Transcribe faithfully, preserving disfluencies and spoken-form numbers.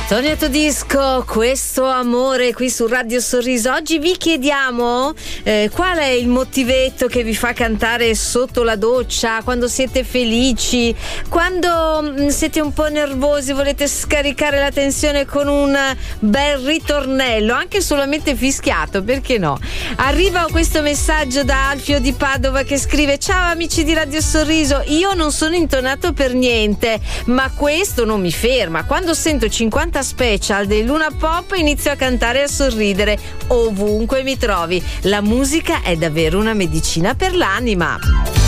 Tonia Todisco, questo amore qui su Radio Sorriso. Oggi vi chiediamo eh, qual è il motivetto che vi fa cantare sotto la doccia, quando siete felici, quando mh, siete un po' nervosi, volete scaricare la tensione con un bel ritornello, anche solamente fischiato, perché no? Arriva questo messaggio da Alfio di Padova che scrive: ciao amici di Radio Sorriso, io non sono intonato per niente, ma questo non mi ferma. Quando sento cinquanta special dei Luna Pop inizio a cantare e a sorridere ovunque mi trovi. La musica è davvero una medicina per l'anima.